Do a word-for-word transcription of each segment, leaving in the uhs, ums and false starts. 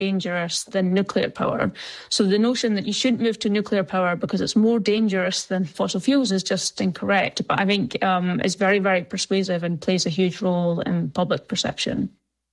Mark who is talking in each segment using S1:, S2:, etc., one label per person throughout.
S1: dangerous than nuclear power. So the notion that you shouldn't move to nuclear power because it's more dangerous than fossil fuels is just incorrect. But I think um, it's very, very persuasive and plays a huge role in public perception.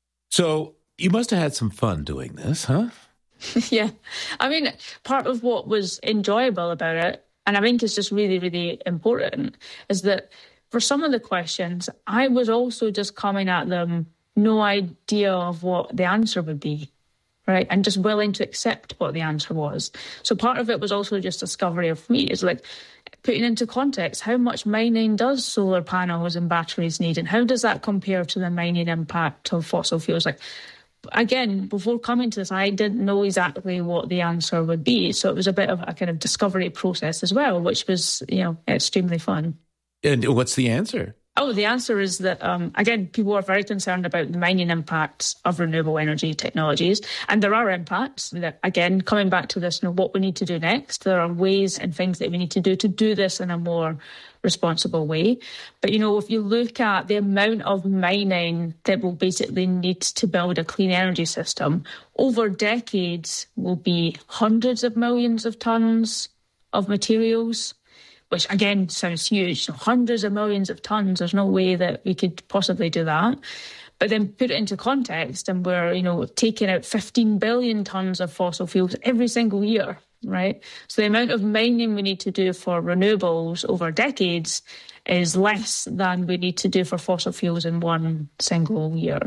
S2: So you must have had some fun doing this, huh?
S1: Yeah. I mean, part of what was enjoyable about it, and I think it's just really, really important, is that for some of the questions, I was also just coming at them no idea of what the answer would be, right? And just willing to accept what the answer was. So part of it was also just discovery of me. It's like putting into context, how much mining does solar panels and batteries need? And how does that compare to the mining impact of fossil fuels? Like, again, before coming to this, I didn't know exactly what the answer would be. So it was a bit of a kind of discovery process as well, which was, you know, extremely fun.
S2: And what's the answer?
S1: Oh, the answer is that, um, again, people are very concerned about the mining impacts of renewable energy technologies. And there are impacts. That, again, coming back to this, you know, what we need to do next, there are ways and things that we need to do to do this in a more responsible way. But, you know, if you look at the amount of mining that will basically need to build a clean energy system, over decades will be hundreds of millions of tons of materials, which again sounds huge. So hundreds of millions of tons, there's no way that we could possibly do that. But then put it into context, and we're, you know, taking out fifteen billion tons of fossil fuels every single year, right? So the amount of mining we need to do for renewables over decades is less than we need to do for fossil fuels in one single year.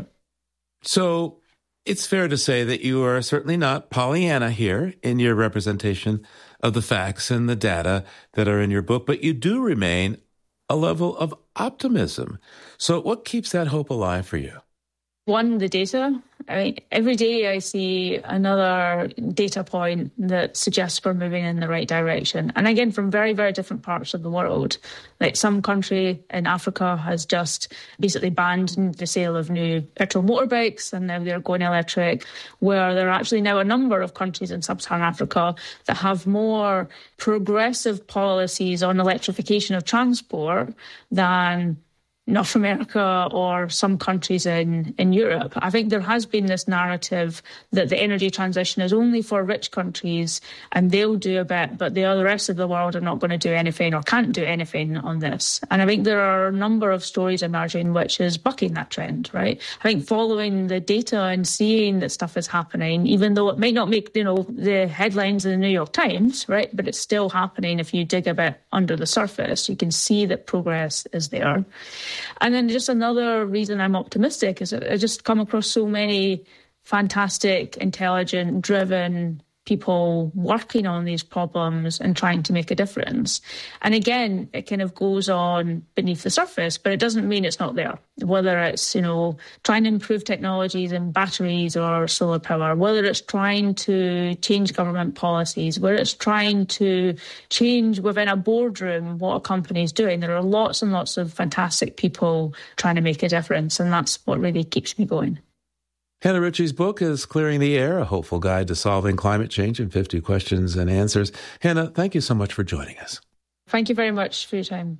S2: So it's fair to say that you are certainly not Pollyanna here in your representation of the facts and the data that are in your book, but you do remain a level of optimism. So what keeps that hope alive for you?
S1: One, the data. I mean, every day I see another data point that suggests we're moving in the right direction. And again, from very, very different parts of the world. Like some country in Africa has just basically banned the sale of new petrol motorbikes, and now they're going electric, where there are actually now a number of countries in sub-Saharan Africa that have more progressive policies on electrification of transport than North America or some countries in, in Europe. I think there has been this narrative that the energy transition is only for rich countries and they'll do a bit, but the other rest of the world are not going to do anything or can't do anything on this. And I think there are a number of stories emerging which is bucking that trend, right? I think following the data and seeing that stuff is happening, even though it might not make, you know, the headlines in the New York Times, right? But it's still happening. If you dig a bit under the surface, you can see that progress is there. And then just another reason I'm optimistic is that I just come across so many fantastic, intelligent, driven people working on these problems and trying to make a difference. And again, it kind of goes on beneath the surface, but it doesn't mean it's not there. Whether it's, you know, trying to improve technologies in batteries or solar power, whether it's trying to change government policies, whether it's trying to change within a boardroom what a company is doing, there are lots and lots of fantastic people trying to make a difference. And that's what really keeps me going.
S2: Hannah Ritchie's book is Clearing the Air, a hopeful guide to solving climate change in fifty questions and answers. Hannah, thank you so much for joining us.
S1: Thank you very much for your time.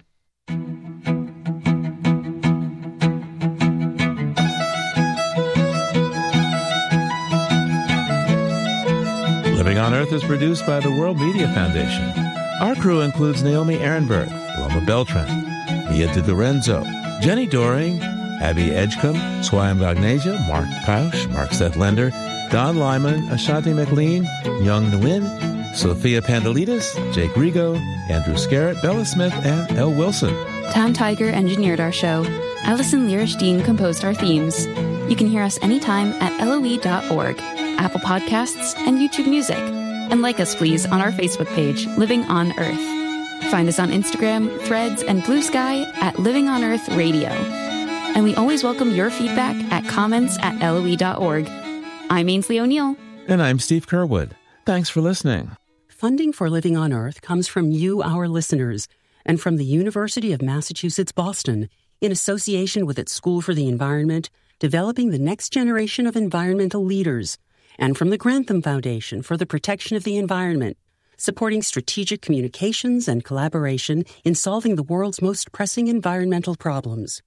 S2: Living on Earth is produced by the World Media Foundation. Our crew includes Naomi Ehrenberg, Loma Beltran, Mia De Lorenzo, Jenny Doring, Abby Edgecombe, Swayam Vagnesia, Mark Pausch, Mark Seth Lender, Don Lyman, Ashanti McLean, Young Nguyen, Sophia Pandelides, Jake Rigo, Andrew Scarrett, Bella Smith, and Elle Wilson.
S3: Tom Tiger engineered our show. Allison Lirish-Dean composed our themes. You can hear us anytime at L O E dot org, Apple Podcasts, and YouTube Music. And like us, please, on our Facebook page, Living on Earth. Find us on Instagram, Threads, and Blue Sky at Living on Earth Radio. And we always welcome your feedback at comments at L O E dot org. I'm Ainsley O'Neill.
S2: And I'm Steve Kerwood. Thanks for listening.
S4: Funding for Living on Earth comes from you, our listeners, and from the University of Massachusetts Boston, in association with its School for the Environment, developing the next generation of environmental leaders, and from the Grantham Foundation for the Protection of the Environment, supporting strategic communications and collaboration in solving the world's most pressing environmental problems.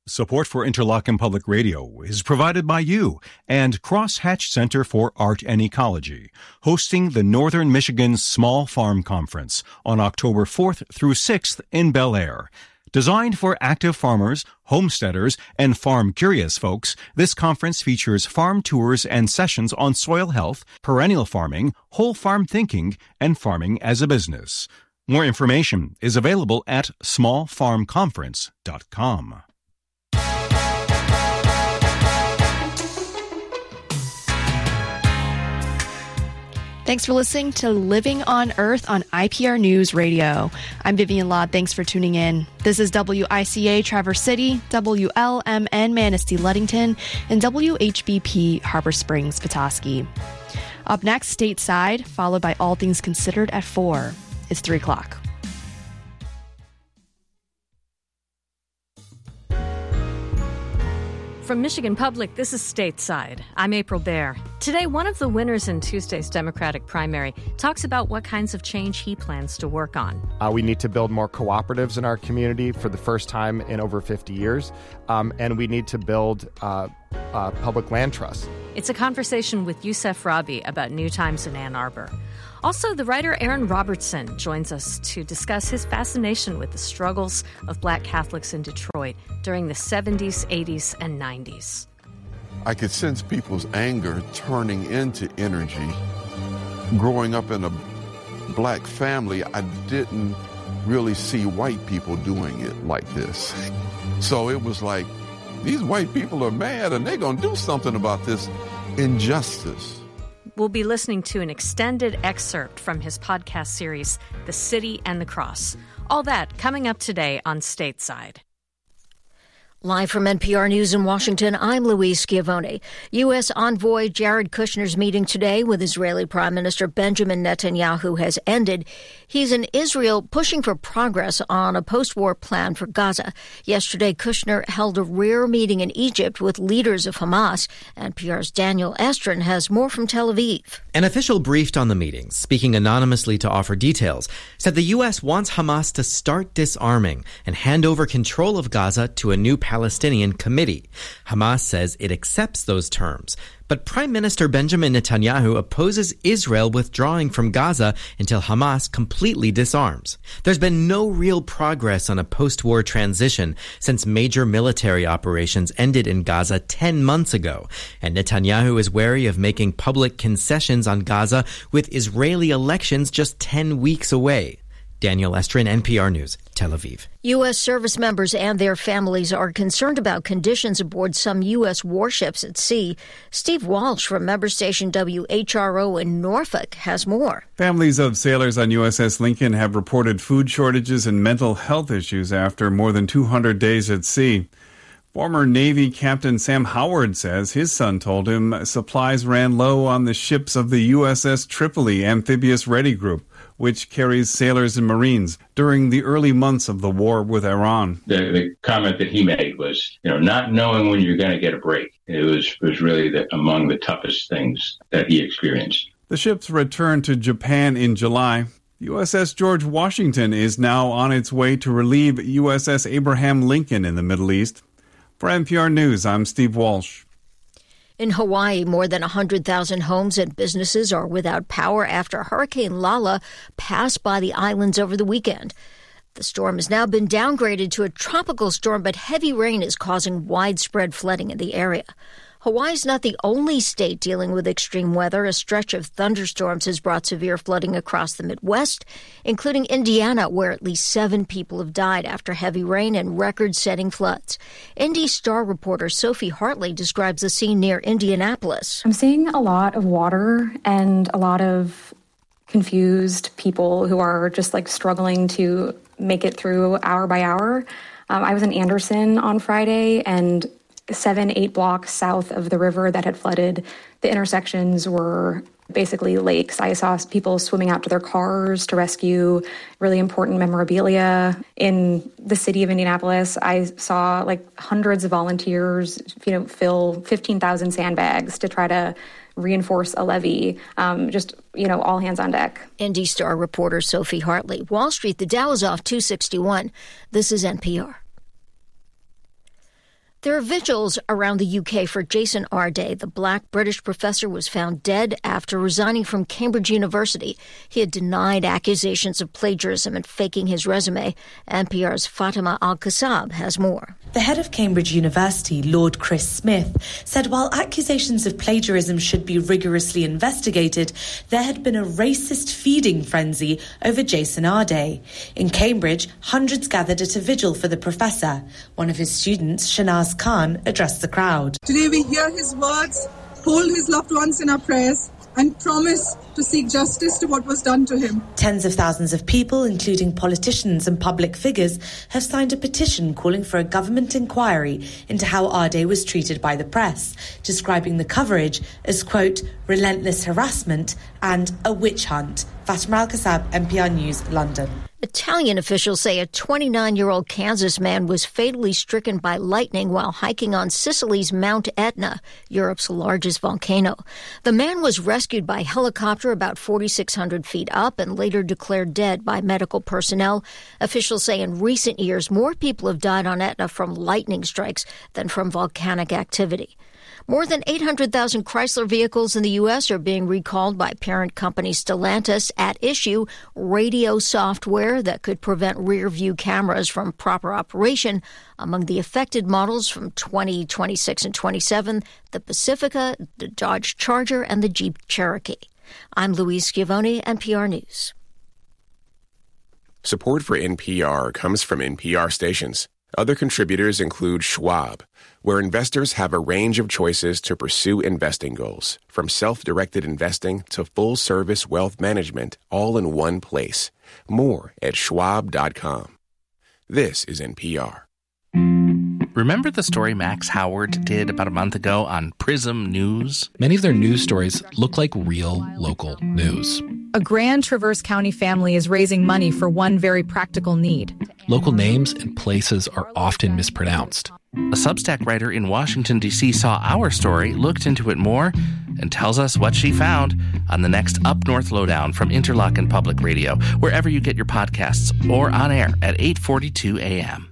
S5: Support for Interlochen Public Radio is provided by you and Crosshatch Center for Art and Ecology, hosting the Northern Michigan Small Farm Conference on October fourth through sixth in Bel Air. Designed for active farmers, homesteaders, and farm-curious folks, this conference features farm tours and sessions on soil health, perennial farming, whole farm thinking, and farming as a business. More information is available at small farm conference dot com.
S6: Thanks for listening to Living on Earth on I P R News Radio. I'm Vivian Laud. Thanks for tuning in. This is W I C A Traverse City, W L M N Manistee Ludington, and W H B P Harbor Springs Petoskey. Up next, Stateside, followed by All Things Considered at four. It's three o'clock.
S7: From Michigan Public, this is Stateside. I'm April Baer. Today, one of the winners in Tuesday's Democratic primary talks about what kinds of change he plans to work on.
S8: Uh, we need to build more cooperatives in our community for the first time in over fifty years, um, and we need to build uh, uh, public land trusts.
S7: It's a conversation with Youssef Rabi about new times in Ann Arbor. Also, the writer Aaron Robertson joins us to discuss his fascination with the struggles of Black Catholics in Detroit during the seventies, eighties, and nineties.
S9: I could sense people's anger turning into energy. Growing up in a black family, I didn't really see white people doing it like this. So it was like, these white people are mad and they're going to do something about this injustice.
S7: We'll be listening to an extended excerpt from his podcast series, The City and the Cross. All that coming up today on Stateside.
S10: Live from N P R News in Washington, I'm Louise Schiavone. U S envoy Jared Kushner's meeting today with Israeli Prime Minister Benjamin Netanyahu has ended. He's in Israel pushing for progress on a post-war plan for Gaza. Yesterday, Kushner held a rare meeting in Egypt with leaders of Hamas. N P R's Daniel Estrin has more from Tel Aviv.
S11: An official briefed on the meeting, speaking anonymously to offer details, said the U S wants Hamas to start disarming and hand over control of Gaza to a new Palestinian committee. Hamas says it accepts those terms, but Prime Minister Benjamin Netanyahu opposes Israel withdrawing from Gaza until Hamas completely disarms. There's been no real progress on a post-war transition since major military operations ended in Gaza ten months ago, and Netanyahu is wary of making public concessions on Gaza with Israeli elections just ten weeks away. Daniel Estrin, N P R News, Tel Aviv.
S10: U S service members and their families are concerned about conditions aboard some U S warships at sea. Steve Walsh from member station W H R O in Norfolk has more.
S12: Families of sailors on U S S Lincoln have reported food shortages and mental health issues after more than two hundred days at sea. Former Navy Captain Sam Howard says his son told him supplies ran low on the ships of the U S S Tripoli Amphibious Ready Group, which carries sailors and Marines during the early months of the war with Iran.
S13: The, the comment that he made was, you know, not knowing when you're going to get a break. It was, was really the, among the toughest things that he experienced.
S12: The ships returned to Japan in July. U S S George Washington is now on its way to relieve U S S Abraham Lincoln in the Middle East. For N P R News, I'm Steve Walsh.
S10: In Hawaii, more than one hundred thousand homes and businesses are without power after Hurricane Lala passed by the islands over the weekend. The storm has now been downgraded to a tropical storm, but heavy rain is causing widespread flooding in the area. Hawaii's not the only state dealing with extreme weather. A stretch of thunderstorms has brought severe flooding across the Midwest, including Indiana, where at least seven people have died after heavy rain and record-setting floods. Indy Star reporter Sophie Hartley describes the scene near Indianapolis.
S14: I'm seeing a lot of water and a lot of confused people who are just like struggling to make it through hour by hour. Um, I was in Anderson on Friday, and seven, eight blocks south of the river that had flooded, the intersections were basically lakes. I saw people swimming out to their cars to rescue really important memorabilia. In the city of Indianapolis, I saw like hundreds of volunteers, you know, fill fifteen thousand sandbags to try to reinforce a levee. Um, just, you know, all hands on deck.
S10: Indy Star reporter Sophie Hartley. Wall Street, the Dow is off two sixty-one. This is N P R. There are vigils around the U K for Jason Arday. The black British professor was found dead after resigning from Cambridge University. He had denied accusations of plagiarism and faking his resume. N P R's Fatima Al-Kassab has more.
S15: The head of Cambridge University, Lord Chris Smith, said while accusations of plagiarism should be rigorously investigated, there had been a racist feeding frenzy over Jason Arday. In Cambridge, hundreds gathered at a vigil for the professor. One of his students, Shanaz Khan, addressed the crowd.
S16: Today we hear his words, hold his loved ones in our prayers, and promise to seek justice to what was done to him.
S15: Tens of thousands of people, including politicians and public figures, have signed a petition calling for a government inquiry into how Arday was treated by the press, describing the coverage as, quote, relentless harassment and a witch hunt. Fatima Al-Kassab, N P R News, London.
S10: Italian officials say a twenty-nine-year-old Kansas man was fatally stricken by lightning while hiking on Sicily's Mount Etna, Europe's largest volcano. The man was rescued by helicopter about forty-six hundred feet up and later declared dead by medical personnel. Officials say in recent years, more people have died on Etna from lightning strikes than from volcanic activity. More than eight hundred thousand Chrysler vehicles in the U S are being recalled by parent company Stellantis. At issue, radio software that could prevent rear-view cameras from proper operation. Among the affected models from twenty twenty-six and twenty-seven, the Pacifica, the Dodge Charger, and the Jeep Cherokee. I'm Louise Schiavone, N P R News.
S17: Support for N P R comes from N P R stations. Other contributors include Schwab, where investors have a range of choices to pursue investing goals, from self-directed investing to full-service wealth management, all in one place. More at schwab dot com. This is N P R.
S18: Remember the story Max Howard did about a month ago on Prism News?
S19: Many of their news stories look like real local news.
S20: A Grand Traverse County family is raising money for one very practical need.
S19: Local names and places are often mispronounced.
S18: A Substack writer in Washington, D C saw our story, looked into it more, and tells us what she found on the next Up North Lowdown from Interlochen Public Radio, wherever you get your podcasts, or on air at eight forty-two a.m.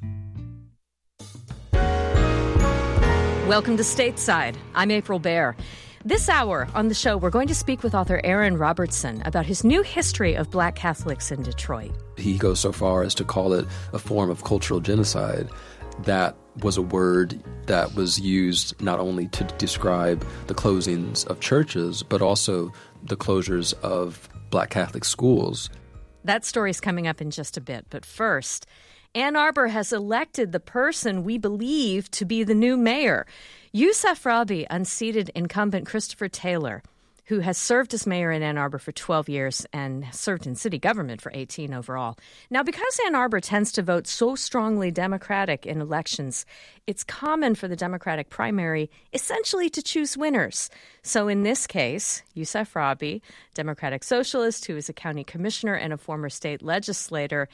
S7: Welcome to Stateside. I'm April Baer. This hour on the show, we're going to speak with author Aaron Robertson about his new history of black Catholics in Detroit.
S21: He goes so far as to call it a form of cultural genocide. That was a word that was used not only to describe the closings of churches, but also the closures of black Catholic schools.
S7: That story's coming up in just a bit, but first, Ann Arbor has elected the person we believe to be the new mayor. Yousef Rabhi unseated incumbent Christopher Taylor, who has served as mayor in Ann Arbor for twelve years and served in city government for eighteen overall. Now, because Ann Arbor tends to vote so strongly Democratic in elections, it's common for the Democratic primary essentially to choose winners. So in this case, Yousef Rabhi, Democratic socialist who is a county commissioner and a former state legislator,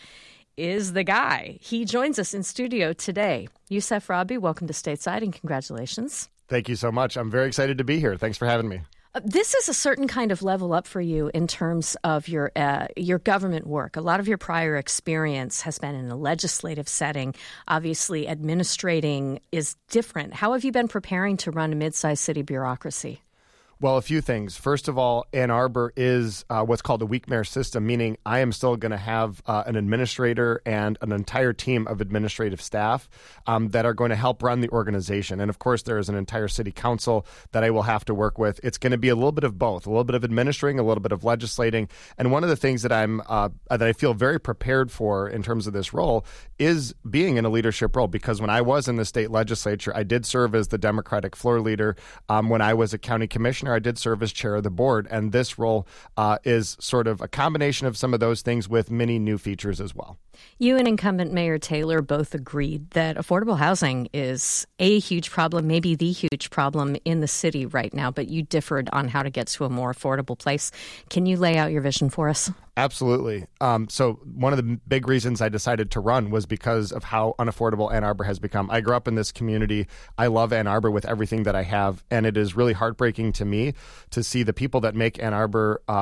S7: is the guy. He joins us in studio today. Yousef Rabhi, welcome to Stateside and congratulations.
S8: Thank you so much. I'm very excited to be here. Thanks for having me.
S7: Uh, this is a certain kind of level up for you in terms of your uh, your government work. A lot of your prior experience has been in a legislative setting. Obviously, administrating is different. How have you been preparing to run a mid-sized city bureaucracy?
S8: Well, a few things. First of all, Ann Arbor is uh, what's called a weak mayor system, meaning I am still going to have uh, an administrator and an entire team of administrative staff um, that are going to help run the organization. And of course, there is an entire city council that I will have to work with. It's going to be a little bit of both, a little bit of administrating, a little bit of legislating. And one of the things that I'm uh, that I feel very prepared for in terms of this role is being in a leadership role, because when I was in the state legislature, I did serve as the Democratic floor leader. Um, when I was a county commissioner, I did serve as chair of the board, and this role uh, is sort of a combination of some of those things with many new features as well.
S7: You and incumbent Mayor Taylor both agreed that affordable housing is a huge problem, maybe the huge problem in the city right now, but you differed on how to get to a more affordable place. Can you lay out your vision for us?
S8: Absolutely. Um, so one of the big reasons I decided to run was because of how unaffordable Ann Arbor has become. I grew up in this community. I love Ann Arbor with everything that I have, and it is really heartbreaking to me to see the people that make Ann Arbor uh,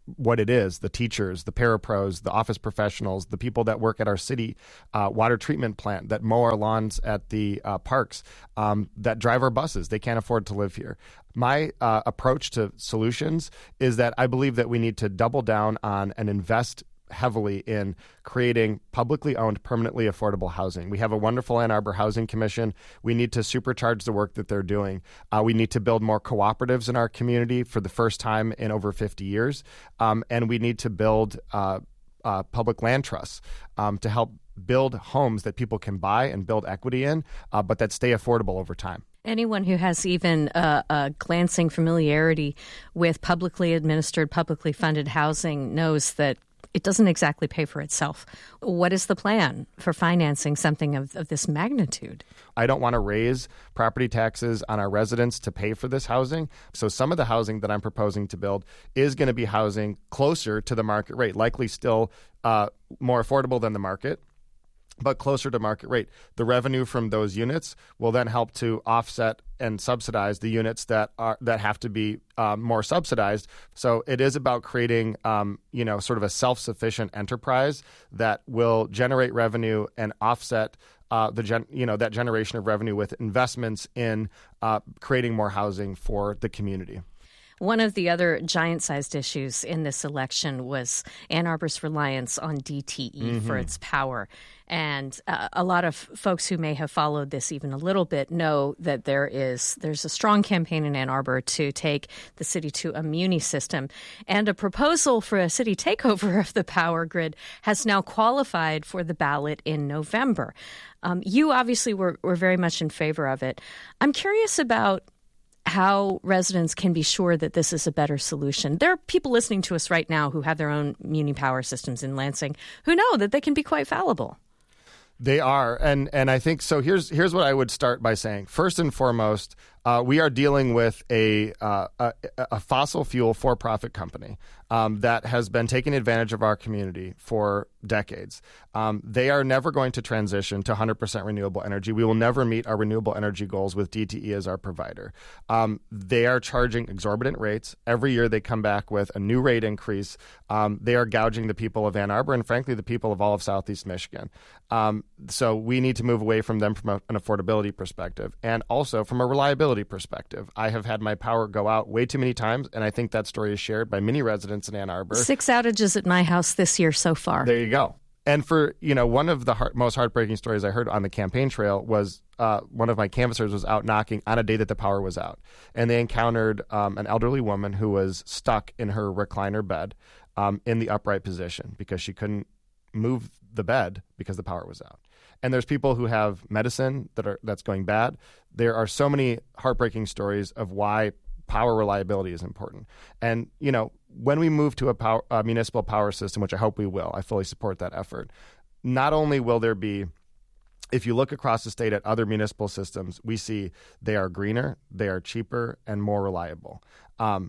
S8: what it is, the teachers, the parapros, the office professionals, the people that work at our city uh, water treatment plant, that mow our lawns at the uh, parks, um, that drive our buses. They can't afford to live here. My uh, approach to solutions is that I believe that we need to double down on and invest heavily in creating publicly owned, permanently affordable housing. We have a wonderful Ann Arbor Housing Commission. We need to supercharge the work that they're doing. Uh, we need to build more cooperatives in our community for the first time in over fifty years. Um, and we need to build uh, uh, public land trusts um, to help build homes that people can buy and build equity in, uh, but that stay affordable over time.
S7: Anyone who has even a, a glancing familiarity with publicly administered, publicly funded housing knows that it doesn't exactly pay for itself. What is the plan for financing something of, of this magnitude?
S8: I don't want to raise property taxes on our residents to pay for this housing. So some of the housing that I'm proposing to build is going to be housing closer to the market rate, likely still uh, more affordable than the market, but closer to market rate. The revenue from those units will then help to offset and subsidize the units that are that have to be um, more subsidized. So it is about creating, um, you know, sort of a self-sufficient enterprise that will generate revenue and offset uh, the gen- you know that generation of revenue with investments in uh, creating more housing for the community.
S7: One of the other giant-sized issues in this election was Ann Arbor's reliance on D T E mm-hmm. for its power. And uh, a lot of folks who may have followed this even a little bit know that there is there's a strong campaign in Ann Arbor to take the city to a muni system. And a proposal for a city takeover of the power grid has now qualified for the ballot in November. Um, you obviously were, were very much in favor of it. I'm curious about how residents can be sure that this is a better solution. There are people listening to us right now who have their own muni power systems in Lansing who know that they can be quite fallible.
S8: They are. And and I think so. Here's here's what I would start by saying. First and foremost, uh, we are dealing with a, uh, a, a fossil fuel for-profit company um, that has been taking advantage of our community for decades. Um, they are never going to transition to one hundred percent renewable energy. We will never meet our renewable energy goals with D T E as our provider. Um, they are charging exorbitant rates. Every year they come back with a new rate increase. Um, they are gouging the people of Ann Arbor and, frankly, the people of all of Southeast Michigan. Um, so we need to move away from them from a, an affordability perspective and also from a reliability perspective. I have had my power go out way too many times, and I think that story is shared by many residents in Ann Arbor.
S7: Six outages at my house this year so far.
S8: There you go. And for, you know, one of the heart, most heartbreaking stories I heard on the campaign trail was uh, one of my canvassers was out knocking on a day that the power was out. And they encountered um, an elderly woman who was stuck in her recliner bed um, in the upright position because she couldn't move the bed because the power was out. And there's people who have medicine that are that's going bad. There are so many heartbreaking stories of why power reliability is important. And, you know, when we move to a, power, a municipal power system, which I hope we will, I fully support that effort, not only will there be, if you look across the state at other municipal systems, we see they are greener, they are cheaper, and more reliable. Um,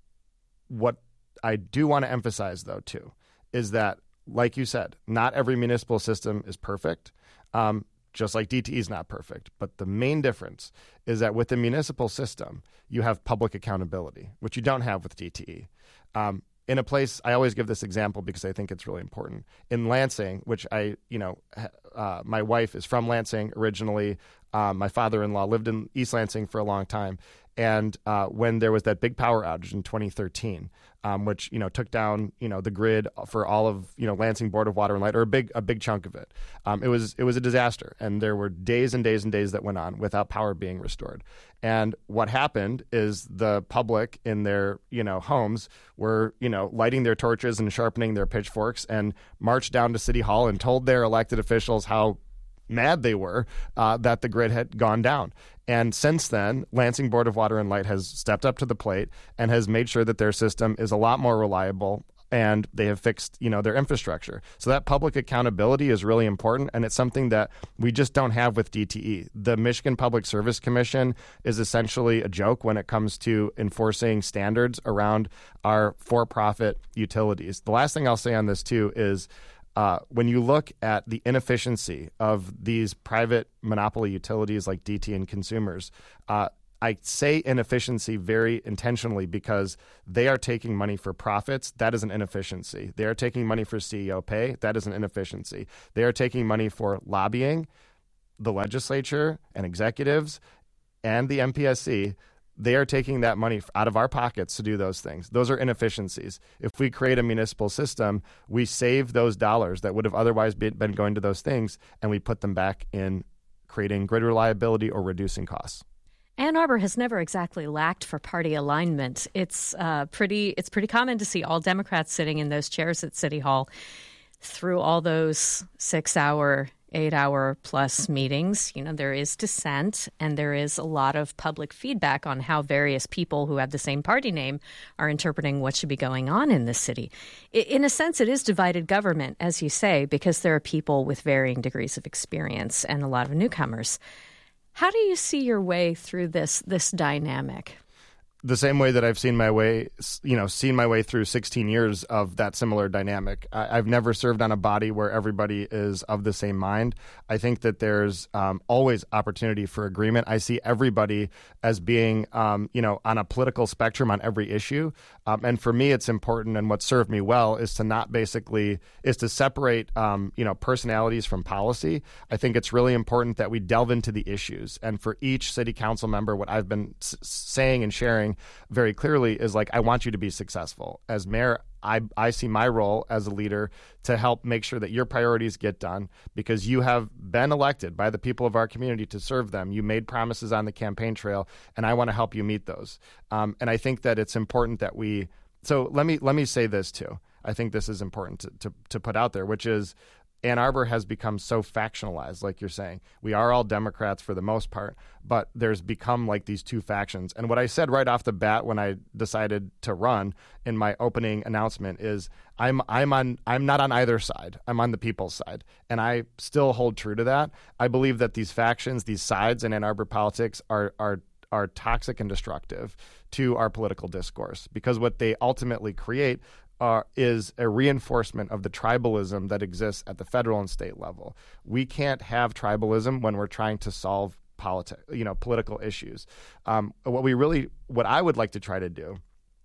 S8: what I do want to emphasize, though, too, is that, like you said, not every municipal system is perfect. Um, just like D T E is not perfect. But the main difference is that with the municipal system, you have public accountability, which you don't have with D T E. Um, in a place, I always give this example because I think it's really important. In Lansing, which I, you know, uh, my wife is from Lansing originally. Um, my father-in-law lived in East Lansing for a long time. And uh, when there was that big power outage in twenty thirteen, um, which, you know, took down, you know, the grid for all of, you know, Lansing Board of Water and Light, or a big a big chunk of it, um, it was it was a disaster. And there were days and days and days that went on without power being restored. And what happened is the public in their, you know, homes were, you know, lighting their torches and sharpening their pitchforks and marched down to City Hall and told their elected officials how mad they were uh, that the grid had gone down. And since then, Lansing Board of Water and Light has stepped up to the plate and has made sure that their system is a lot more reliable, and they have fixed, you know, their infrastructure. So that public accountability is really important, and it's something that we just don't have with D T E. The Michigan Public Service Commission is essentially a joke when it comes to enforcing standards around our for-profit utilities. The last thing I'll say on this, too, is Uh, when you look at the inefficiency of these private monopoly utilities like D T E and consumers, uh, I say inefficiency very intentionally because they are taking money for profits. That is an inefficiency. They are taking money for C E O pay. That is an inefficiency. They are taking money for lobbying, the legislature and executives and the M P S C. They are taking that money out of our pockets to do those things. Those are inefficiencies. If we create a municipal system, we save those dollars that would have otherwise been going to those things, and we put them back in creating grid reliability or reducing costs.
S7: Ann Arbor has never exactly lacked for party alignment. It's uh, pretty it's pretty common to see all Democrats sitting in those chairs at City Hall through all those six-hour, eight-hour-plus meetings. You know, there is dissent, and there is a lot of public feedback on how various people who have the same party name are interpreting what should be going on in this city. In a sense, it is divided government, as you say, because there are people with varying degrees of experience and a lot of newcomers. How do you see your way through this this dynamic?
S8: The same way that I've seen my way, you know, seen my way through sixteen years of that similar dynamic. I, I've never served on a body where everybody is of the same mind. I think that there's um, always opportunity for agreement. I see everybody as being, um, you know, on a political spectrum on every issue. Um, and for me, it's important, and what served me well is to not basically, is to separate, um, you know, personalities from policy. I think it's really important that we delve into the issues. And for each city council member, what I've been s- saying and sharing very clearly is like, I want you to be successful. As mayor, I, I see my role as a leader to help make sure that your priorities get done because you have been elected by the people of our community to serve them. You made promises on the campaign trail, and I want to help you meet those. Um, and I think that it's important that we – so let me let me say this too. I think this is important to, to, to put out there, which is Ann Arbor has become so factionalized, like you're saying. We are all Democrats for the most part, but there's become like these two factions. And what I said right off the bat when I decided to run in my opening announcement is I'm I'm on I'm not on either side. I'm on the people's side. And I still hold true to that. I believe that these factions, these sides in Ann Arbor politics are are are toxic and destructive to our political discourse because what they ultimately create Uh, is a reinforcement of the tribalism that exists at the federal and state level. We can't have tribalism when we're trying to solve politi- you know, political issues. Um, what we really, what I would like to try to do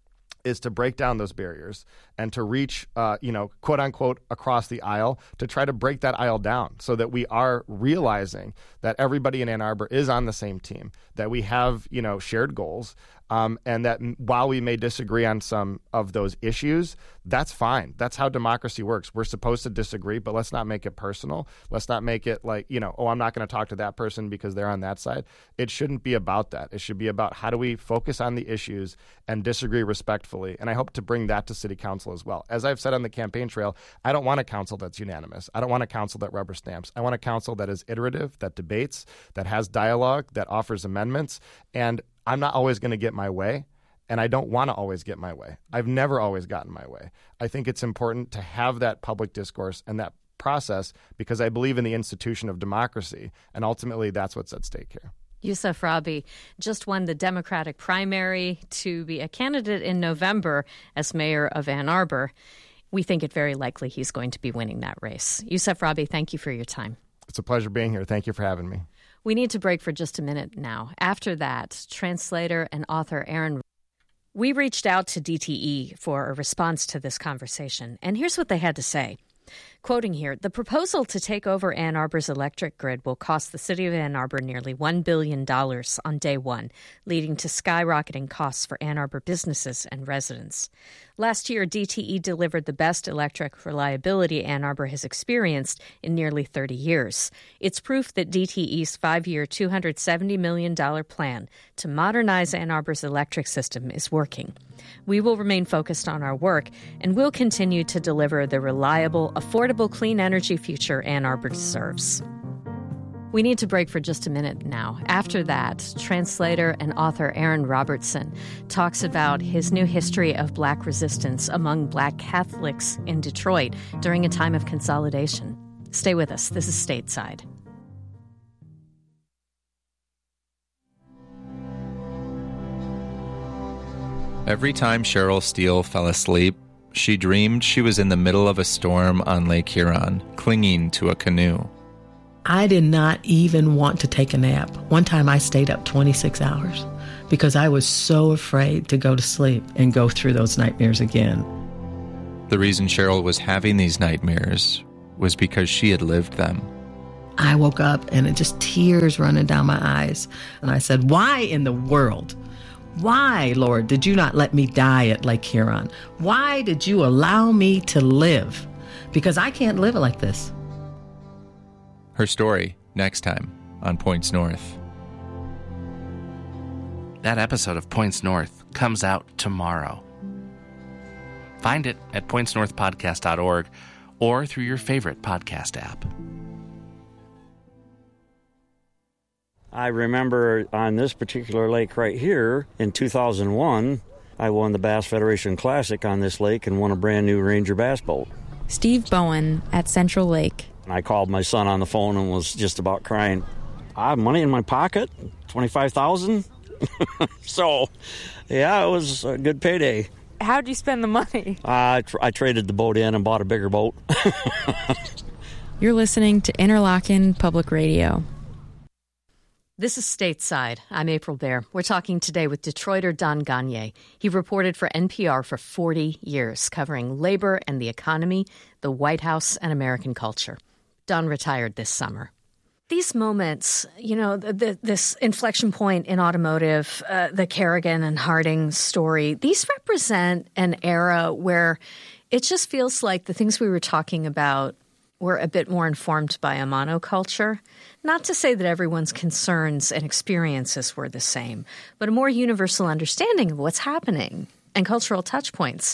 S8: is to break down those barriers and to reach, uh, you know, quote unquote, across the aisle to try to break that aisle down so that we are realizing that everybody in Ann Arbor is on the same team, that we have, you know, shared goals. Um, and that while we may disagree on some of those issues, that's fine. That's how democracy works. We're supposed to disagree, but let's not make it personal. Let's not make it like, you know, oh, I'm not going to talk to that person because they're on that side. It shouldn't be about that. It should be about how do we focus on the issues and disagree respectfully. And I hope to bring that to city council as well. As I've said on the campaign trail, I don't want a council that's unanimous. I don't want a council that rubber stamps. I want a council that is iterative, that debates, that has dialogue, that offers amendments. And I'm not always going to get my way, and I don't want to always get my way. I've never always gotten my way. I think it's important to have that public discourse and that process because I believe in the institution of democracy, and ultimately that's what's at stake here.
S7: Yousef Rabhi just won the Democratic primary to be a candidate in November as mayor of Ann Arbor. We think it very likely he's going to be winning that race. Yousef Rabhi, thank you for your time.
S8: It's a pleasure being here. Thank you for having me.
S7: We need to break for just a minute now. After that, translator and author Aaron. We reached out to D T E for a response to this conversation, and here's what they had to say. Quoting here, the proposal to take over Ann Arbor's electric grid will cost the city of Ann Arbor nearly one billion dollars on day one, leading to skyrocketing costs for Ann Arbor businesses and residents. Last year, D T E delivered the best electric reliability Ann Arbor has experienced in nearly thirty years. It's proof that D T E's five-year, two hundred seventy million dollars plan to modernize Ann Arbor's electric system is working. We will remain focused on our work, and we'll continue to deliver the reliable, affordable, clean energy future Ann Arbor deserves. We need to break for just a minute now. After that, translator and author Aaron Robertson talks about his new history of Black resistance among Black Catholics in Detroit during a time of consolidation. Stay with us. This is Stateside.
S1: Every time Cheryl Steele fell asleep, she dreamed she was in the middle of a storm on Lake Huron, clinging to a canoe.
S22: I did not even want to take a nap. One time I stayed up twenty-six hours.
S3: because I was so afraid to go to sleep and go through those nightmares again.
S1: The reason Cheryl was having these nightmares was because she had lived them.
S3: I woke up and it just tears running down my eyes. And I said, why in the world? Why, Lord, did you not let me die at Lake Huron? Why did you allow me to live? Because I can't live like this.
S1: Her story, next time on Points North.
S18: That episode of Points North comes out tomorrow. Find it at points north podcast dot org or through your favorite podcast app.
S22: I remember on this particular lake right here in two thousand one, I won the Bass Federation Classic on this lake and won a brand new Ranger bass boat.
S23: Steve Bowen at Central Lake.
S22: I called my son on the phone and was just about crying. I have money in my pocket, twenty-five thousand dollars. So, yeah, it was a good payday.
S23: How'd you spend the money?
S22: Uh, I, tr- I traded the boat in and bought a bigger boat.
S23: You're listening to Interlochen Public Radio.
S7: This is Stateside. I'm April Baer. We're talking today with Detroiter Don Gagné. He reported for N P R for forty years, covering labor and the economy, the White House, and American culture. Don retired this summer. These moments, you know, the, the, this inflection point in automotive, uh, the Kerrigan and Harding story, these represent an era where it just feels like the things we were talking about were a bit more informed by a monoculture. Not to say that everyone's concerns and experiences were the same, but a more universal understanding of what's happening and cultural touch points.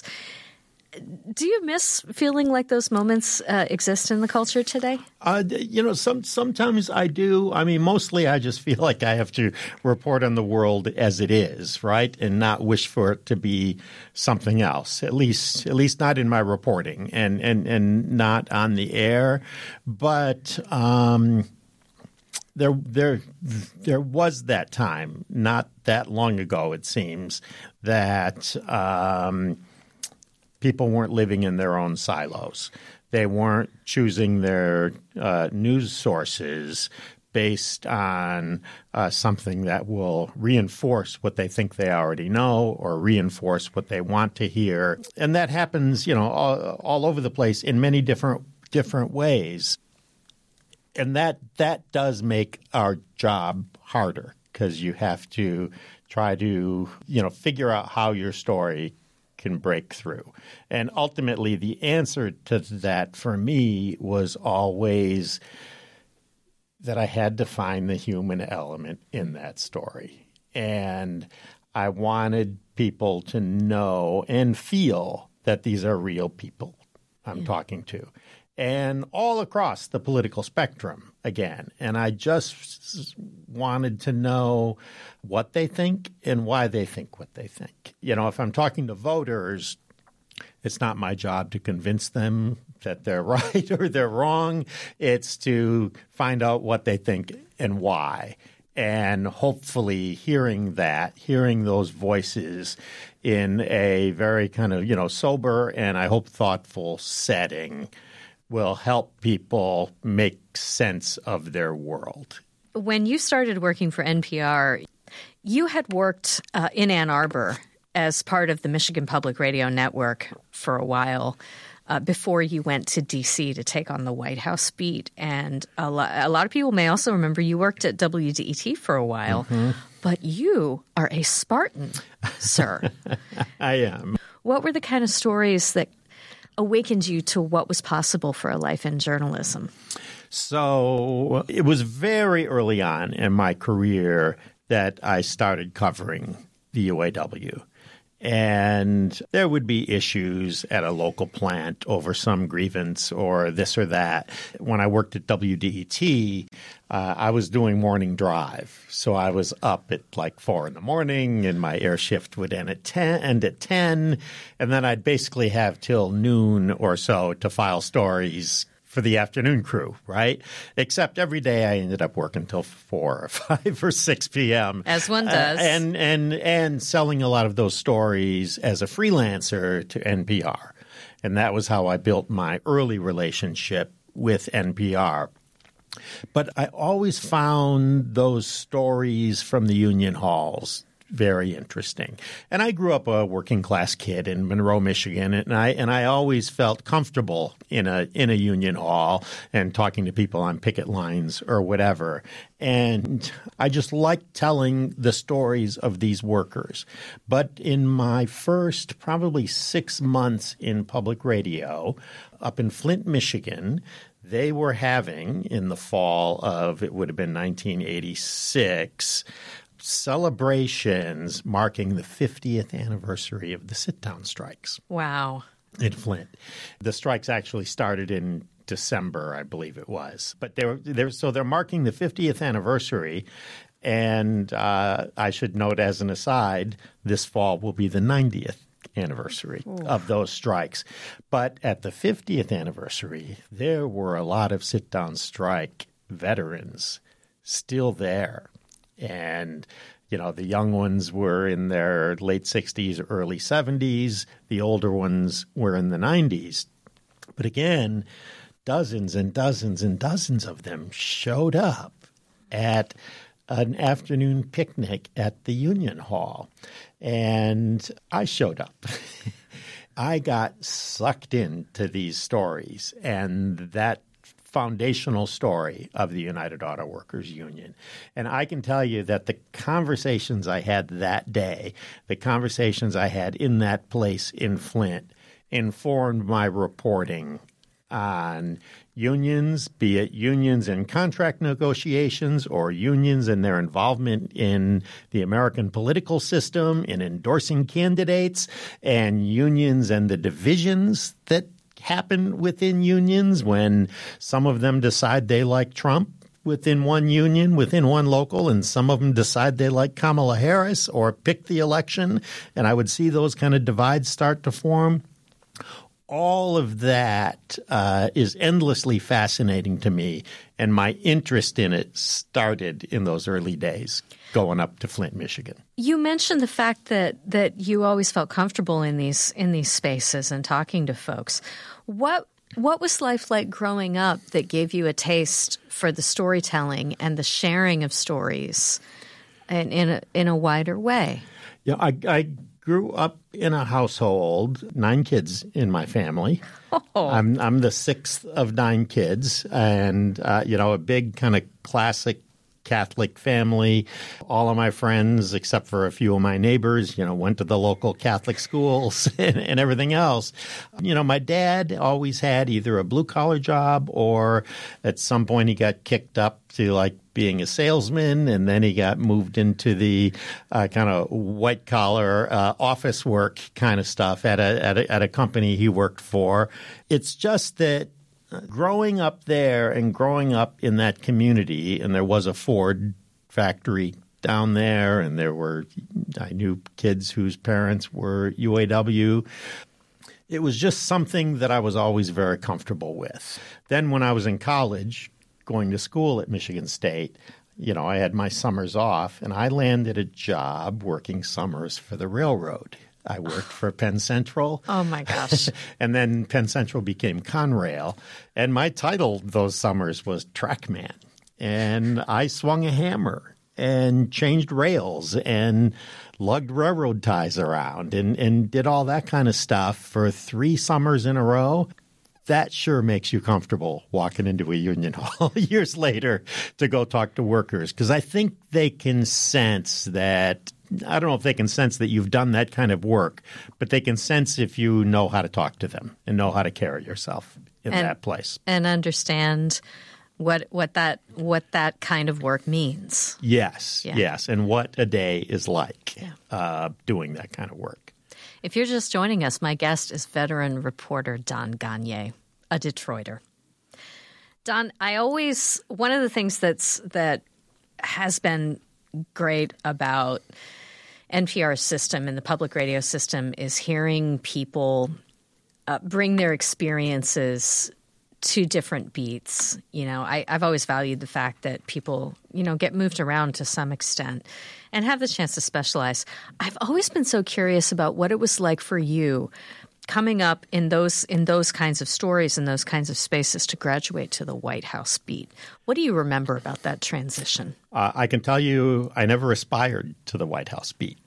S7: Do you miss feeling like those moments uh, exist in the culture today?
S24: Uh, you know, some sometimes I do. I mean, mostly I just feel like I have to report on the world as it is, right, and not wish for it to be something else. At least, at least not in my reporting, and and and not on the air. But um, there there there was that time, not that long ago, it seems, that. Um, People weren't living in their own silos. They weren't choosing their uh, news sources based on uh, something that will reinforce what they think they already know or reinforce what they want to hear. And that happens, you know, all, all over the place in many different different ways. And that that does make our job harder because you have to try to, you know, figure out how your story can break through. And ultimately, the answer to that for me was always that I had to find the human element in that story. And I wanted people to know and feel that these are real people I'm yeah. talking to. And all across the political spectrum, again. And I just wanted to know what they think and why they think what they think. You know, if I'm talking to voters, it's not my job to convince them that they're right or they're wrong. It's to find out what they think and why. And hopefully hearing that, hearing those voices in a very kind of, you know, sober and I hope thoughtful setting will help people make sense of their world.
S7: When you started working for N P R, you had worked uh, in Ann Arbor as part of the Michigan Public Radio Network for a while uh, before you went to D C to take on the White House beat. And a, lo- a lot of people may also remember you worked at W D E T for a while. Mm-hmm. But you are a Spartan, sir.
S24: I am.
S7: What were the kind of stories that awakened you to what was possible for a life in journalism?
S24: So it was very early on in my career that I started covering the U A W. And there would be issues at a local plant over some grievance or this or that. When I worked at W D E T, uh, I was doing morning drive. So I was up at like four in the morning and my air shift would end at ten, end at ten. And then I'd basically have till noon or so to file stories for the afternoon crew, right? Except every day I ended up working till four or five or six p.m.
S7: As one does.
S24: Uh, and, and, and selling a lot of those stories as a freelancer to N P R. And that was how I built my early relationship with N P R. But I always found those stories from the union halls very interesting. And I grew up a working class kid in Monroe, Michigan, and I and I always felt comfortable in a in a union hall and talking to people on picket lines or whatever. And I just liked telling the stories of these workers. But in my first probably six months in public radio up in Flint, Michigan, they were having, in the fall of, it would have been nineteen eighty-six, celebrations marking the fiftieth anniversary of the sit-down strikes.
S7: Wow.
S24: In Flint. The strikes actually started in December, I believe it was. But they were, they were so they're marking the fiftieth anniversary. And uh, I should note as an aside, this fall will be the ninetieth anniversary Ooh. Of those strikes. But at the fiftieth anniversary, there were a lot of sit-down strike veterans still there. And, you know, the young ones were in their late sixties, early seventies. The older ones were in the nineties. But again, dozens and dozens and dozens of them showed up at an afternoon picnic at the Union Hall. And I showed up. I got sucked into these stories and that foundational story of the United Auto Workers Union. And I can tell you that the conversations I had that day, the conversations I had in that place in Flint, informed my reporting on unions, be it unions in contract negotiations or unions in their involvement in the American political system, in endorsing candidates, and unions and the divisions that happen within unions when some of them decide they like Trump within one union, within one local, and some of them decide they like Kamala Harris or pick the election. And I would see those kind of divides start to form. All of that uh, is endlessly fascinating to me, and my interest in it started in those early days going up to Flint, Michigan.
S7: You mentioned the fact that that you always felt comfortable in these in these spaces and talking to folks. What what was life like growing up that gave you a taste for the storytelling and the sharing of stories in in a, in a wider way?
S24: Yeah, I. I grew up in a household, nine kids in my family. Oh. I'm I'm the sixth of nine kids, and uh, you know, a big kind of classic Catholic family. All of my friends, except for a few of my neighbors, you know, went to the local Catholic schools and, and everything else. You know, my dad always had either a blue-collar job or at some point he got kicked up to like being a salesman, and then he got moved into the uh, kind of white-collar uh, office work kind of stuff at a, at a at a company he worked for. It's just that growing up there and growing up in that community, and there was a Ford factory down there, and there were I knew kids whose parents were U A W. It was just something that I was always very comfortable with. Then when I was in college, going to school at Michigan State, you know, I had my summers off, and I landed a job working summers for the railroad. I worked for Penn Central.
S7: Oh, my gosh.
S24: And then Penn Central became Conrail. And my title those summers was Trackman. And I swung a hammer and changed rails and lugged railroad ties around and, and did all that kind of stuff for three summers in a row. That sure makes you comfortable walking into a union hall years later to go talk to workers, because I think they can sense that – I don't know if they can sense that you've done that kind of work, but they can sense if you know how to talk to them and know how to carry yourself in
S7: and,
S24: that place.
S7: And understand what what that what that kind of work means.
S24: Yes, yeah. yes, and what a day is like
S7: yeah.
S24: uh, doing that kind of work.
S7: If you're just joining us, my guest is veteran reporter Don Gagné, a Detroiter. Don, I always – one of the things that's that has been great about N P R's system and the public radio system is hearing people uh, bring their experiences to different beats. You know, I, I've always valued the fact that people, you know, get moved around to some extent and have the chance to specialize. I've always been so curious about what it was like for you coming up in those in those kinds of stories, in those kinds of spaces, to graduate to the White House beat. What do you remember about that transition?
S24: Uh, I can tell you I never aspired to the White House beat.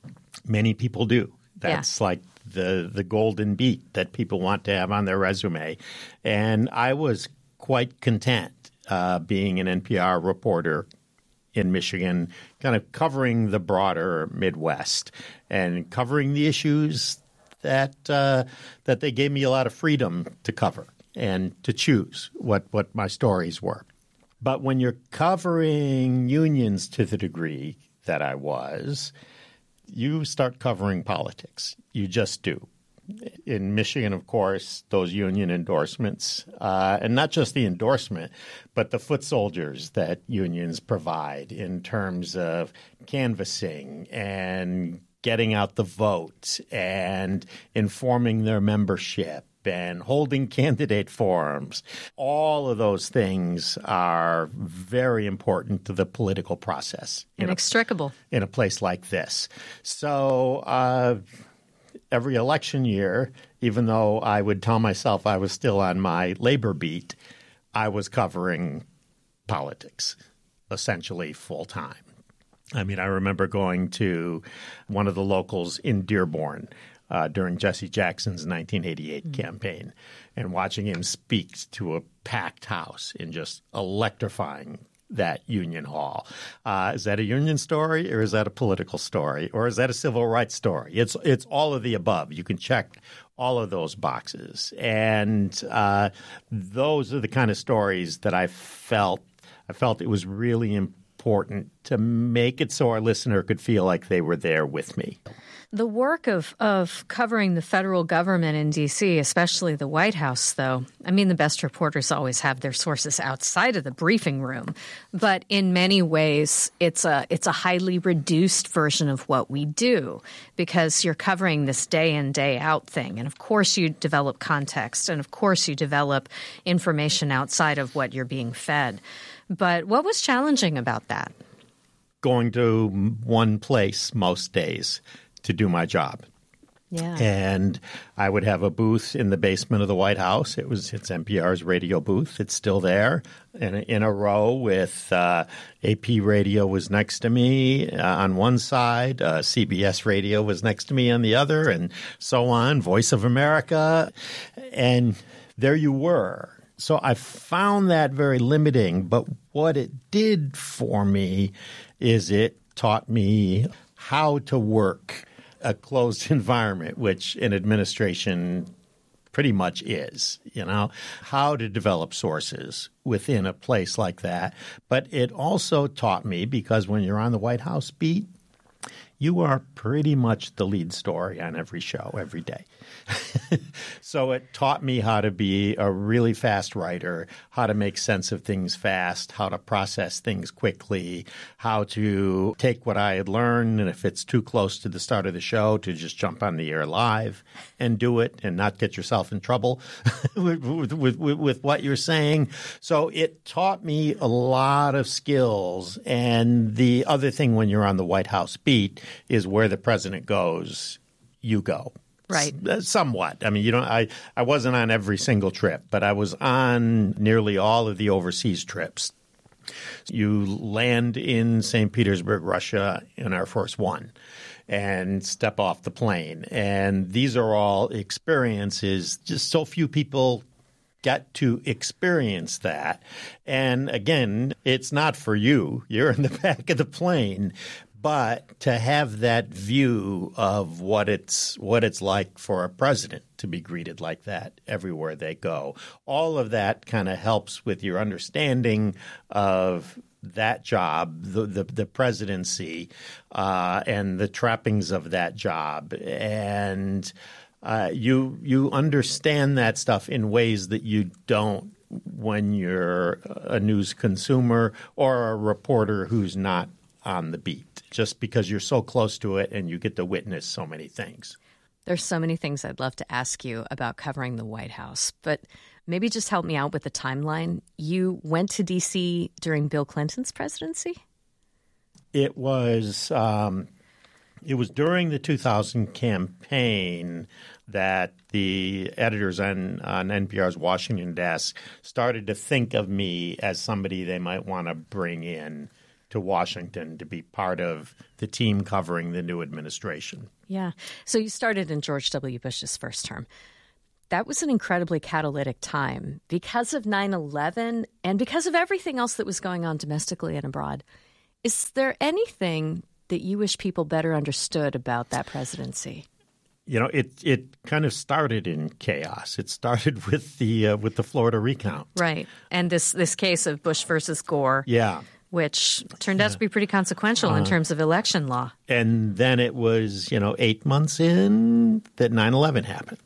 S24: Many people do. That's yeah. like the the golden beat that people want to have on their resume. And I was quite content uh, being an N P R reporter in Michigan, kind of covering the broader Midwest and covering the issues that uh, that they gave me a lot of freedom to cover and to choose what, what my stories were. But when you're covering unions to the degree that I was, you start covering politics. You just do. In Michigan, of course, those union endorsements, uh, and not just the endorsement, but the foot soldiers that unions provide in terms of canvassing and getting out the vote and informing their membership and holding candidate forums. All of those things are very important to the political process.
S7: Inextricable.
S24: In a, in a place like this. So uh, every election year, even though I would tell myself I was still on my labor beat, I was covering politics essentially full time. I mean, I remember going to one of the locals in Dearborn Uh, during Jesse Jackson's nineteen eighty-eight mm-hmm. campaign and watching him speak to a packed house and just electrifying that Union Hall. Uh, is that a union story, or is that a political story, or is that a civil rights story? It's it's all of the above. You can check all of those boxes. And uh, those are the kind of stories that I felt I felt it was really important to make it so our listener could feel like they were there with me.
S7: The work of, of covering the federal government in D C, especially the White House, though, I mean, the best reporters always have their sources outside of the briefing room. But in many ways, it's a it's a highly reduced version of what we do because you're covering this day in, day out thing. And of course, you develop context. And of course, you develop information outside of what you're being fed. But what was challenging about that?
S24: Going to one place most days to do my job.
S7: Yeah.
S24: And I would have a booth in the basement of the White House. It was it's N P R's radio booth. It's still there in a, in a row with uh, A P radio was next to me uh, on one side. Uh, C B S radio was next to me on the other, and so on. Voice of America. And there you were. So I found that very limiting. But what it did for me is it taught me how to work a closed environment, which an administration pretty much is, you know, how to develop sources within a place like that. But it also taught me, because when you're on the White House beat, you are pretty much the lead story on every show every day. So it taught me how to be a really fast writer, how to make sense of things fast, how to process things quickly, how to take what I had learned, and if it's too close to the start of the show, to just jump on the air live and do it and not get yourself in trouble with, with, with, with what you're saying. So it taught me a lot of skills. And the other thing when you're on the White House beat is where the president goes, you go.
S7: Right.
S24: Somewhat. I mean, you don't. I, I wasn't on every single trip, but I was on nearly all of the overseas trips. You land in Saint Petersburg, Russia, in Air Force One, and step off the plane. And these are all experiences. Just so few people get to experience that. And again, it's not for you. You're in the back of the plane. But to have that view of what it's what it's like for a president to be greeted like that everywhere they go, all of that kind of helps with your understanding of that job, the the, the presidency, uh, and the trappings of that job, and uh, you you understand that stuff in ways that you don't when you're a news consumer or a reporter who's not on the beat, just because you're so close to it and you get to witness so many things.
S7: There's so many things I'd love to ask you about covering the White House, but maybe just help me out with the timeline. You went to D C during Bill Clinton's presidency?
S24: It was um, It was during the two thousand campaign that the editors on, on N P R's Washington desk started to think of me as somebody they might want to bring in to Washington to be part of the team covering the new administration.
S7: Yeah. So you started in George W. Bush's first term. That was an incredibly catalytic time because of nine eleven and because of everything else that was going on domestically and abroad. Is there anything that you wish people better understood about that presidency?
S24: You know, it it kind of started in chaos. It started with the uh, with the Florida recount,
S7: right? And this this case of Bush versus Gore,
S24: yeah,
S7: which turned out to be pretty consequential uh, in terms of election law.
S24: And then it was, you know, eight months in that nine eleven happened,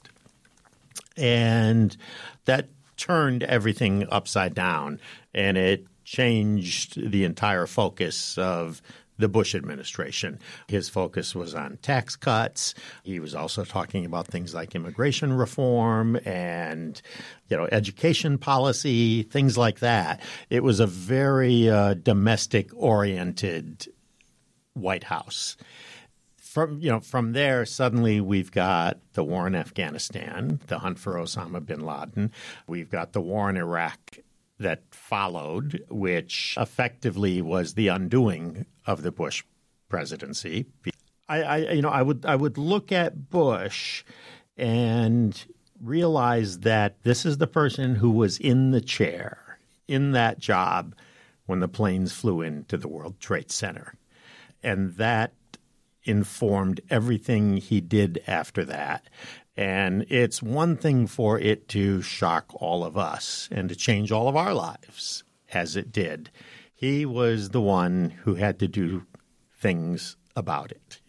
S24: and that turned everything upside down, and it changed the entire focus of the Bush administration. His focus was on tax cuts. He was also talking about things like immigration reform and, you know, education policy, things like that. It was a very uh, domestic-oriented White House. From, you know, from there, suddenly we've got the war in Afghanistan, the hunt for Osama bin Laden. We've got the war in Iraq that followed, which effectively was the undoing of the Bush presidency. I, I you know, I would I would look at Bush and realize that this is the person who was in the chair, in that job, when the planes flew into the World Trade Center. And that informed everything he did after that. And it's one thing for it to shock all of us and to change all of our lives, as it did. He was the one who had to do things about it.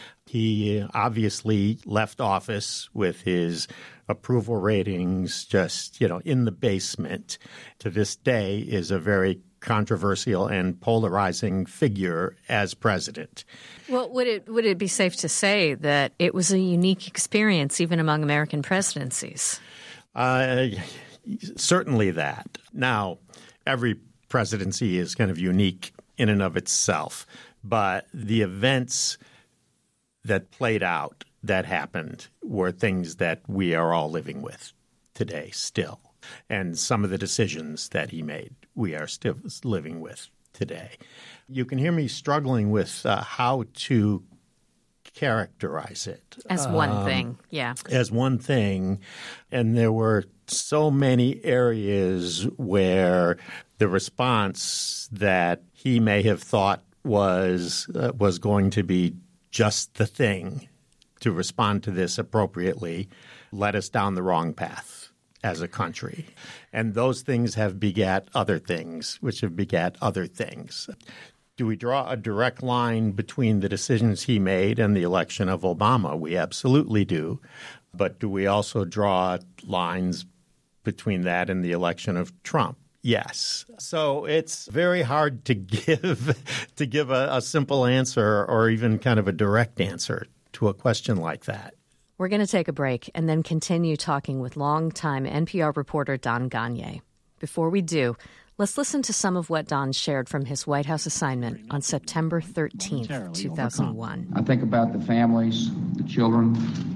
S24: He obviously left office with his approval ratings just, you know, in the basement. To this day is a very controversial and polarizing figure as president.
S7: Well, would it would it be safe to say that it was a unique experience even among American presidencies?
S24: Uh, certainly that. Now, every presidency is kind of unique in and of itself, but the events that played out, that happened, were things that we are all living with today still. And some of the decisions that he made, we are still living with today. You can hear me struggling with uh, how to characterize it.
S7: As one
S24: um,
S7: thing, yeah.
S24: As one thing. And there were so many areas where the response that he may have thought was uh, was going to be just the thing to respond to this appropriately led us down the wrong path as a country. And those things have begat other things, which have begat other things. Do we draw a direct line between the decisions he made and the election of Obama? We absolutely do. But do we also draw lines between that and the election of Trump? Yes. So it's very hard to give to give a, a simple answer or even kind of a direct answer to a question like that.
S7: We're going to take a break and then continue talking with longtime N P R reporter Don Gagné. Before we do, let's listen to some of what Don shared from his White House assignment on September thirteenth, two thousand one.
S2: I think about the families, the children.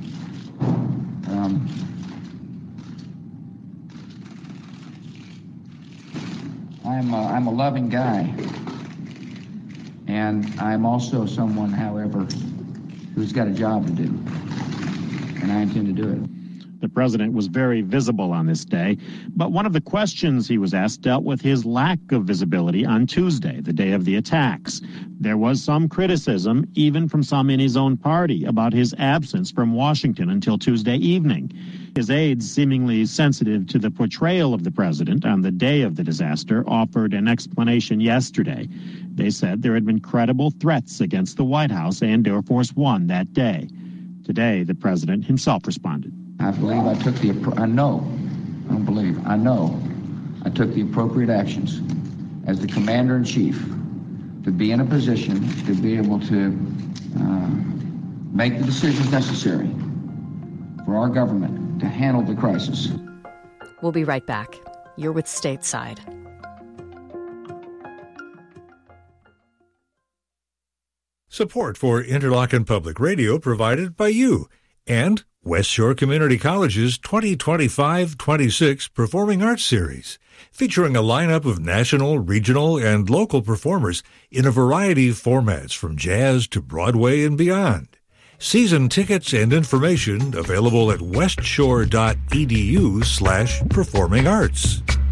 S2: Um, I'm a, I'm a loving guy, and I'm also someone, however, who's got a job to do. And I intend to do it.
S4: The president was very visible on this day, but one of the questions he was asked dealt with his lack of visibility on Tuesday, the day of the attacks. There was some criticism, even from some in his own party, about his absence from Washington until Tuesday evening. His aides, seemingly sensitive to the portrayal of the president on the day of the disaster, offered an explanation yesterday. They said there had been credible threats against the White House and Air Force One that day. Today, the president himself responded.
S2: I believe I took the, I know, I don't believe, I know I took the appropriate actions as the commander-in-chief to be in a position to be able to uh, make the decisions necessary for our government to handle the crisis.
S7: We'll be right back. You're with Stateside.
S5: Support for Interlochen Public Radio provided by you and West Shore Community College's twenty twenty-five twenty-six Performing Arts Series, featuring a lineup of national, regional, and local performers in a variety of formats from jazz to Broadway and beyond. Season tickets and information available at westshore.edu slash performing arts.